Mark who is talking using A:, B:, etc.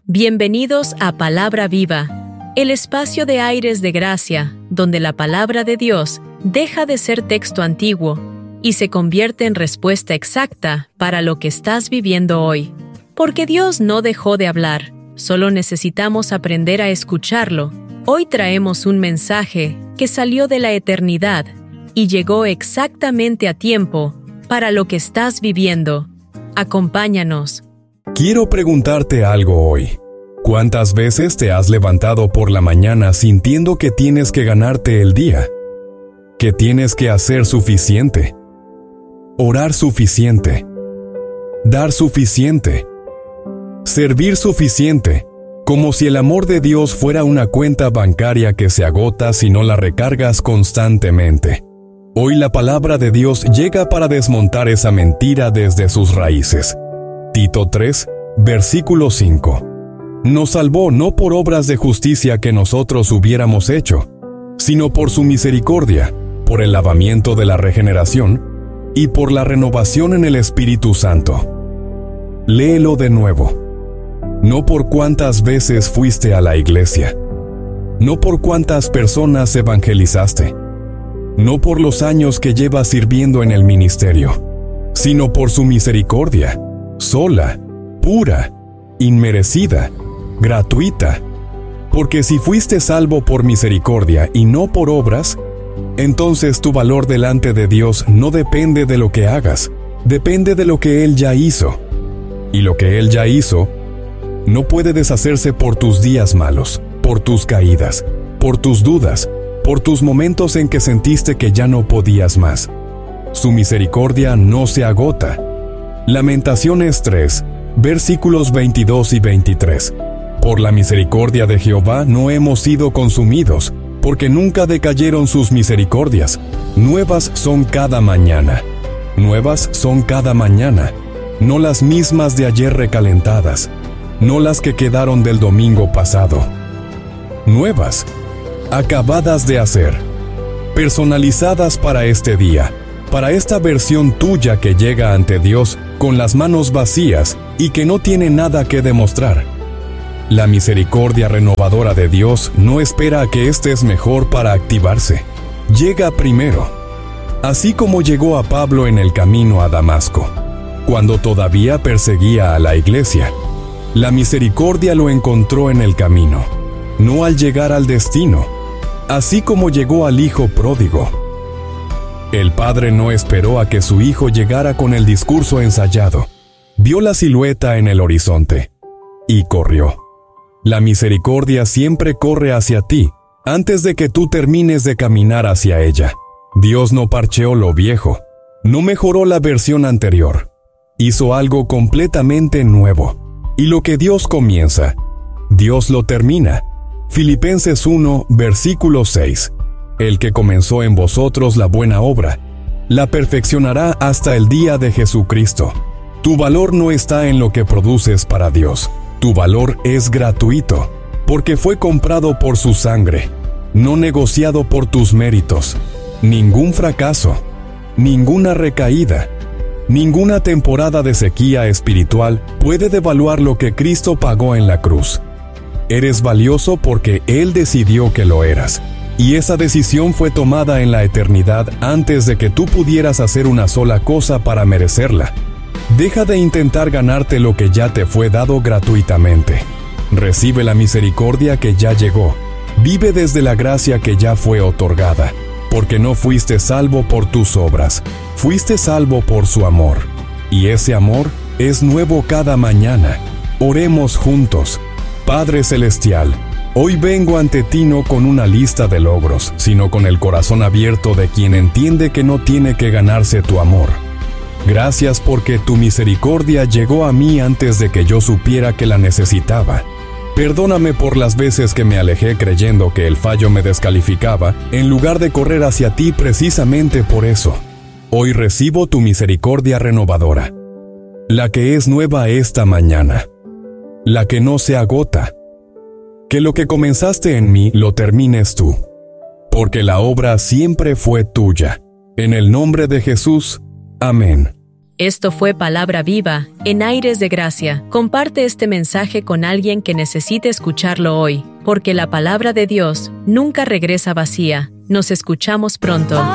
A: Bienvenidos a Palabra Viva, el espacio de aires de gracia, donde la palabra de Dios deja de ser texto antiguo y se convierte en respuesta exacta para lo que estás viviendo hoy. Porque Dios no dejó de hablar, solo necesitamos aprender a escucharlo. Hoy traemos un mensaje que salió de la eternidad y llegó exactamente a tiempo para lo que estás viviendo. Acompáñanos.
B: Quiero preguntarte algo hoy. ¿Cuántas veces te has levantado por la mañana sintiendo que tienes que ganarte el día? Que tienes que hacer suficiente, orar suficiente, dar suficiente, servir suficiente, como si el amor de Dios fuera una cuenta bancaria que se agota si no la recargas constantemente. Hoy la palabra de Dios llega para desmontar esa mentira desde sus raíces. Tito 3, versículo 5. Nos salvó no por obras de justicia que nosotros hubiéramos hecho, sino por su misericordia, por el lavamiento de la regeneración y por la renovación en el Espíritu Santo. Léelo de nuevo. No por cuántas veces fuiste a la iglesia, no por cuántas personas evangelizaste, no por los años que llevas sirviendo en el ministerio, sino por su misericordia, sola, pura, inmerecida, gratuita. Porque si fuiste salvo por misericordia y no por obras, entonces tu valor delante de Dios no depende de lo que hagas, depende de lo que Él ya hizo. Y lo que Él ya hizo no puede deshacerse por tus días malos, por tus caídas, por tus dudas, por tus momentos en que sentiste que ya no podías más. Su misericordia no se agota. Lamentaciones 3, versículos 22 y 23. Por la misericordia de Jehová no hemos sido consumidos, porque nunca decayeron sus misericordias. Nuevas son cada mañana. Nuevas son cada mañana. No las mismas de ayer recalentadas, no las que quedaron del domingo pasado. Nuevas, acabadas de hacer, personalizadas para este día, para esta versión tuya que llega ante Dios con las manos vacías y que no tiene nada que demostrar. La misericordia renovadora de Dios no espera a que estés mejor para activarse. Llega primero, así como llegó a Pablo en el camino a Damasco, cuando todavía perseguía a la iglesia. La misericordia lo encontró en el camino, no al llegar al destino, así como llegó al hijo pródigo. El padre no esperó a que su hijo llegara con el discurso ensayado. Vio la silueta en el horizonte y corrió. La misericordia siempre corre hacia ti, antes de que tú termines de caminar hacia ella. Dios no parcheó lo viejo, no mejoró la versión anterior. Hizo algo completamente nuevo. Y lo que Dios comienza, Dios lo termina. Filipenses 1, versículo 6. El que comenzó en vosotros la buena obra, la perfeccionará hasta el día de Jesucristo. Tu valor no está en lo que produces para Dios. Tu valor es gratuito, porque fue comprado por su sangre, no negociado por tus méritos. Ningún fracaso, ninguna recaída, ninguna temporada de sequía espiritual puede devaluar lo que Cristo pagó en la cruz. Eres valioso porque Él decidió que lo eras, y esa decisión fue tomada en la eternidad antes de que tú pudieras hacer una sola cosa para merecerla. Deja de intentar ganarte lo que ya te fue dado gratuitamente. Recibe la misericordia que ya llegó. Vive desde la gracia que ya fue otorgada, porque no fuiste salvo por tus obras, fuiste salvo por su amor. Y ese amor es nuevo cada mañana. Oremos juntos. Padre Celestial, hoy vengo ante ti no con una lista de logros, sino con el corazón abierto de quien entiende que no tiene que ganarse tu amor. Gracias porque tu misericordia llegó a mí antes de que yo supiera que la necesitaba. Perdóname por las veces que me alejé creyendo que el fallo me descalificaba, en lugar de correr hacia ti precisamente por eso. Hoy recibo tu misericordia renovadora, la que es nueva esta mañana, la que no se agota. Que lo que comenzaste en mí lo termines tú, porque la obra siempre fue tuya. En el nombre de Jesús, amén.
A: Esto fue Palabra Viva, en Aires de Gracia. Comparte este mensaje con alguien que necesite escucharlo hoy, porque la palabra de Dios nunca regresa vacía. Nos escuchamos pronto.